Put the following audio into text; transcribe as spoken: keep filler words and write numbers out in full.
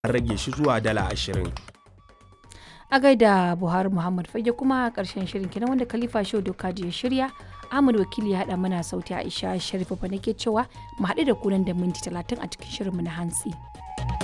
an rage shi zuwa dala ashirin. A gaida Buhari Muhammad Fage kuma a ƙarshen shirin kenan wanda Khalifa Shehu Dokaji ya shirya. Ahmad Wakili ya haɗa mana sauti Aisha Sharifa fa nake cewa mu haɗu da ku nan da minti talatin a cikin shirinmu na hantsi.